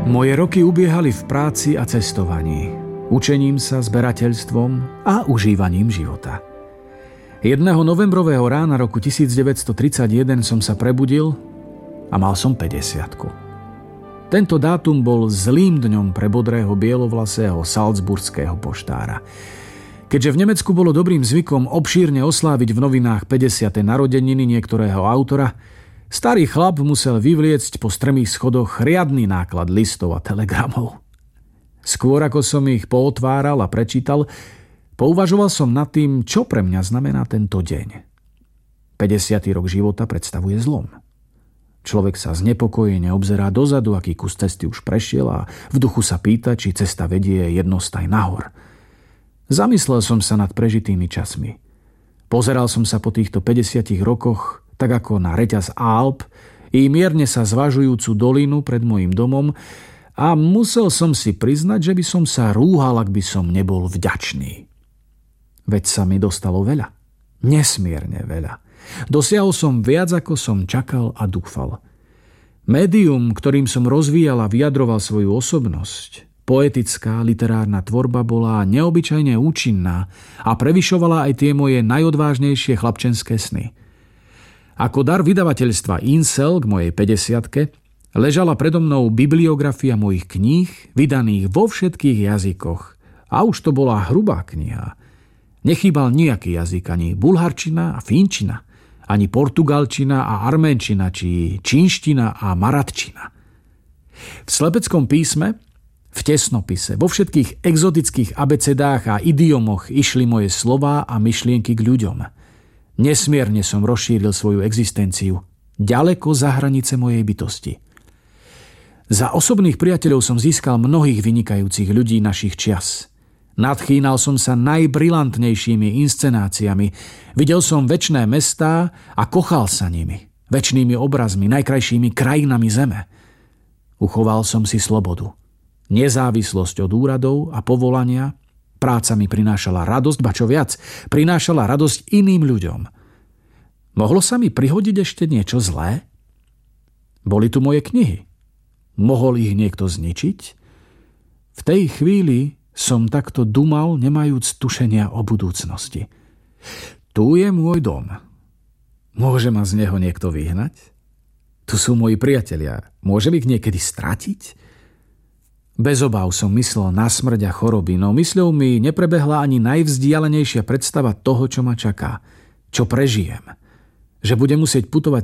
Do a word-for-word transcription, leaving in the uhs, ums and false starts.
Moje roky ubiehali v práci a cestovaní, učením sa, zberateľstvom a užívaním života. Jedného novembrového rána roku devätnásťtridsaťjeden som sa prebudil a mal som päťdesiatku. Tento dátum bol zlým dňom pre bodrého bielovlasého salzburského poštára. Keďže v Nemecku bolo dobrým zvykom obšírne osláviť v novinách päťdesiate narodeniny niektorého autora, starý chlap musel vyvliecť po strmých schodoch riadny náklad listov a telegramov. Skôr ako som ich pootváral a prečítal, pouvažoval som nad tým, čo pre mňa znamená tento deň. päťdesiaty rok života predstavuje zlom. Človek sa znepokojene obzerá dozadu, aký kus cesty už prešiel, a v duchu sa pýta, či cesta vedie jednostaj nahor. Zamyslel som sa nad prežitými časmi. Pozeral som sa po týchto päťdesiatich rokoch tak ako na reťaz Alp i mierne sa zvažujúcu dolinu pred mojím domom, a musel som si priznať, že by som sa rúhal, ak by som nebol vďačný. Veď sa mi dostalo veľa. Nesmierne veľa. Dosiahol som viac, ako som čakal a dúfal. Médium, ktorým som rozvíjal a vyjadroval svoju osobnosť, poetická literárna tvorba, bola neobyčajne účinná a prevyšovala aj tie moje najodvážnejšie chlapčenské sny. Ako dar vydavateľstva Insel k mojej päťdesiatke ležala predo mnou bibliografia mojich kníh, vydaných vo všetkých jazykoch. A už to bola hrubá kniha. Nechýbal nejaký jazyk, ani bulharčina a fínčina, ani portugalčina a arménčina, či čínština a maratčina. V slepeckom písme, v tesnopise, vo všetkých exotických abecedách a idiomoch išli moje slová a myšlienky k ľuďom. Nesmierne som rozšíril svoju existenciu, ďaleko za hranice mojej bytosti. Za osobných priateľov som získal mnohých vynikajúcich ľudí našich čias. Nadchýnal som sa najbrilantnejšími inscenáciami, videl som večné mestá a kochal sa nimi, večnými obrazmi, najkrajšími krajinami zeme. Uchoval som si slobodu, nezávislosť od úradov a povolania. Práca mi prinášala radosť, ba čo viac, prinášala radosť iným ľuďom. Mohlo sa mi prihodiť ešte niečo zlé? Boli tu moje knihy. Mohol ich niekto zničiť? V tej chvíli som takto dumal, nemajúc tušenia o budúcnosti. Tu je môj dom. Môže ma z neho niekto vyhnať? Tu sú moji priatelia. Môžem ich niekedy stratiť? Bez obáv som myslel na smrť a choroby, no mysľou mi neprebehla ani najvzdialenejšia predstava toho, čo ma čaká, čo prežijem. Že budem musieť putovať